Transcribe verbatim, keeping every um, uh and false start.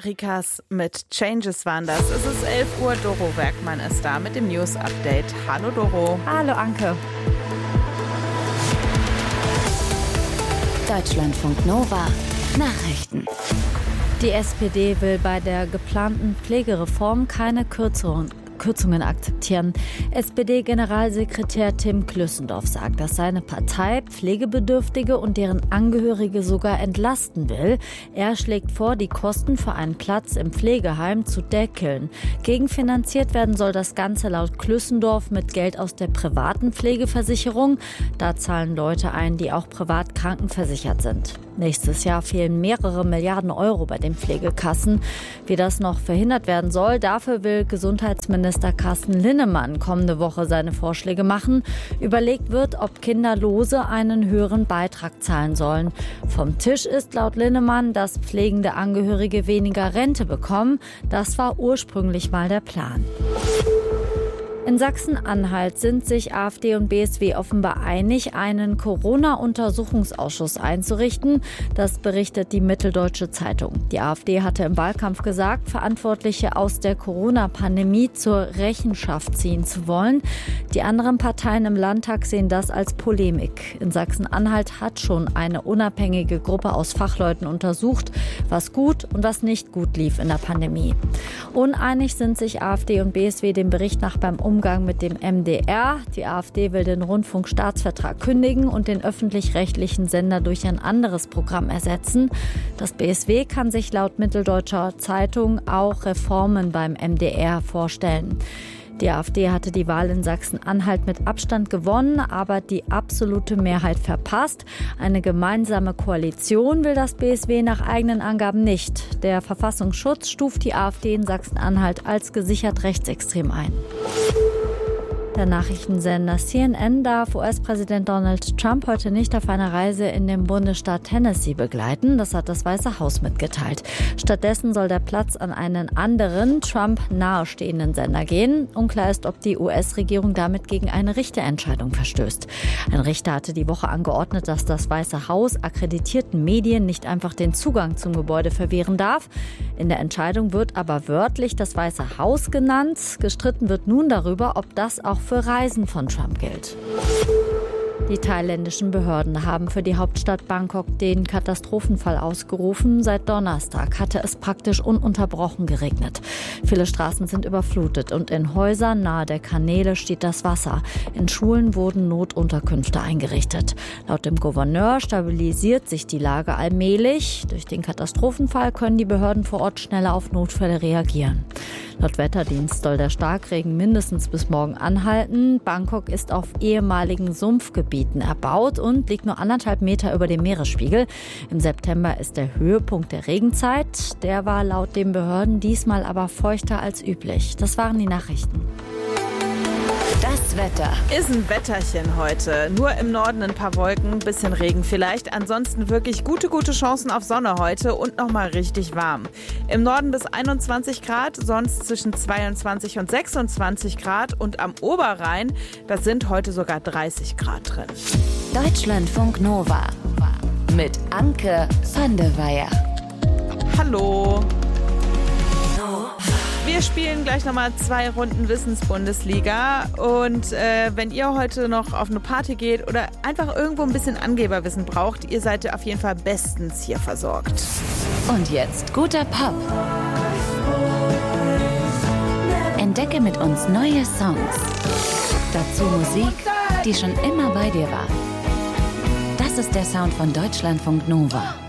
Rikas mit Changes waren das. Es ist elf Uhr, Doro Werkmann ist da mit dem News-Update. Hallo Doro. Hallo Anke. Deutschlandfunk Nova Nachrichten. Die S P D will bei der geplanten Pflegereform keine Kürzungen Kürzungen akzeptieren. S P D-Generalsekretär Tim Klüssendorf sagt, dass seine Partei Pflegebedürftige und deren Angehörige sogar entlasten will. Er schlägt vor, die Kosten für einen Platz im Pflegeheim zu deckeln. Gegenfinanziert werden soll das Ganze laut Klüssendorf mit Geld aus der privaten Pflegeversicherung. Da zahlen Leute ein, die auch privat krankenversichert sind. Nächstes Jahr fehlen mehrere Milliarden Euro bei den Pflegekassen. Wie das noch verhindert werden soll, dafür will Gesundheitsminister Carsten Linnemann kommende Woche seine Vorschläge machen. Überlegt wird, ob Kinderlose einen höheren Beitrag zahlen sollen. Vom Tisch ist laut Linnemann, dass pflegende Angehörige weniger Rente bekommen. Das war ursprünglich mal der Plan. In Sachsen-Anhalt sind sich AfD und B S W offenbar einig, einen Corona-Untersuchungsausschuss einzurichten. Das berichtet die Mitteldeutsche Zeitung. Die AfD hatte im Wahlkampf gesagt, Verantwortliche aus der Corona-Pandemie zur Rechenschaft ziehen zu wollen. Die anderen Parteien im Landtag sehen das als Polemik. In Sachsen-Anhalt hat schon eine unabhängige Gruppe aus Fachleuten untersucht, was gut und was nicht gut lief in der Pandemie. Uneinig sind sich AfD und B S W dem Bericht nach beim Umgang mit dem M D R. Die AfD will den Rundfunkstaatsvertrag kündigen und den öffentlich-rechtlichen Sender durch ein anderes Programm ersetzen. Das B S W kann sich laut Mitteldeutscher Zeitung auch Reformen beim M D R vorstellen. Die AfD hatte die Wahl in Sachsen-Anhalt mit Abstand gewonnen, aber die absolute Mehrheit verpasst. Eine gemeinsame Koalition will das B S W nach eigenen Angaben nicht. Der Verfassungsschutz stuft die AfD in Sachsen-Anhalt als gesichert rechtsextrem ein. Der Nachrichtensender C N N darf U S-Präsident Donald Trump heute nicht auf einer Reise in den Bundesstaat Tennessee begleiten. Das hat das Weiße Haus mitgeteilt. Stattdessen soll der Platz an einen anderen, Trump nahestehenden Sender gehen. Unklar ist, ob die U S-Regierung damit gegen eine Richterentscheidung verstößt. Ein Richter hatte die Woche angeordnet, dass das Weiße Haus akkreditierten Medien nicht einfach den Zugang zum Gebäude verwehren darf. In der Entscheidung wird aber wörtlich das Weiße Haus genannt. Gestritten wird nun darüber, ob das auch für Reisen von Trump gilt. Die thailändischen Behörden haben für die Hauptstadt Bangkok den Katastrophenfall ausgerufen. Seit Donnerstag hatte es praktisch ununterbrochen geregnet. Viele Straßen sind überflutet und in Häusern nahe der Kanäle steht das Wasser. In Schulen wurden Notunterkünfte eingerichtet. Laut dem Gouverneur stabilisiert sich die Lage allmählich. Durch den Katastrophenfall können die Behörden vor Ort schneller auf Notfälle reagieren. Laut Wetterdienst soll der Starkregen mindestens bis morgen anhalten. Bangkok ist auf ehemaligen Sumpfgebieten erbaut und liegt nur anderthalb Meter über dem Meeresspiegel. Im September ist der Höhepunkt der Regenzeit. Der war laut den Behörden diesmal aber feuchter als üblich. Das waren die Nachrichten. Das Wetter. Ist ein Wetterchen heute. Nur im Norden ein paar Wolken, ein bisschen Regen vielleicht. Ansonsten wirklich gute, gute Chancen auf Sonne heute und nochmal richtig warm. Im Norden bis einundzwanzig Grad, sonst zwischen zweiundzwanzig und sechsundzwanzig Grad. Und am Oberrhein, das sind heute sogar dreißig Grad drin. Deutschlandfunk Nova mit Anke van der Weyer. Hallo. Wir spielen gleich nochmal zwei Runden Wissensbundesliga und äh, wenn ihr heute noch auf eine Party geht oder einfach irgendwo ein bisschen Angeberwissen braucht, ihr seid auf jeden Fall bestens hier versorgt. Und jetzt guter Pop. Entdecke mit uns neue Songs. Dazu Musik, die schon immer bei dir war. Das ist der Sound von Deutschlandfunk Nova.